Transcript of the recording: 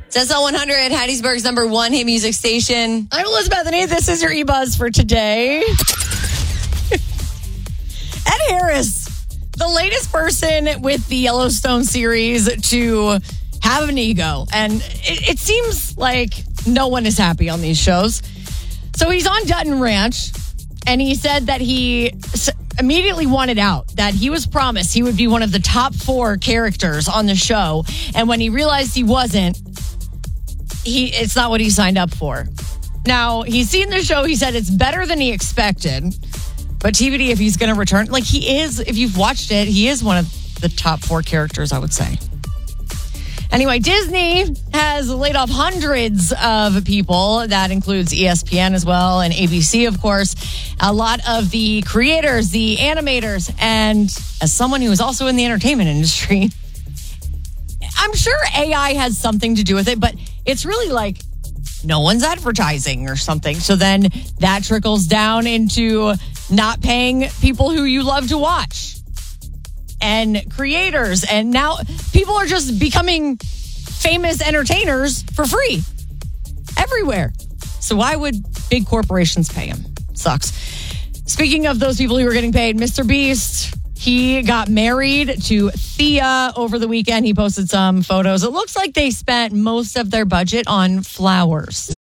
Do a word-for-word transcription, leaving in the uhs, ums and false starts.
It's S L one hundred, Hattiesburg's number one hit music station. I'm Elizabeth, and this is your E-Buzz for today. Ed Harris, the latest person with the Yellowstone series to have an ego. And it, it seems like no one is happy on these shows. So he's on Dutton Ranch, and he said that he immediately wanted out, that he was promised he would be one of the top four characters on the show. And when he realized he wasn't, he it's not what he signed up for. Now, he's seen the show. He said it's better than he expected. But T B D, if he's going to return, like he is, if you've watched it, he is one of the top four characters, I would say. Anyway, Disney has laid off hundreds of people. That includes E S P N as well, and A B C, of course. A lot of the creators, the animators, and as someone who is also in the entertainment industry, I'm sure A I has something to do with it, but it's really like no one's advertising or something. So then that trickles down into not paying people who you love to watch and creators. And now people are just becoming famous entertainers for free everywhere. So why would big corporations pay them? Sucks. Speaking of those people who are getting paid, Mister Beast, he got married to Thea over the weekend. He posted some photos. It looks like they spent most of their budget on flowers.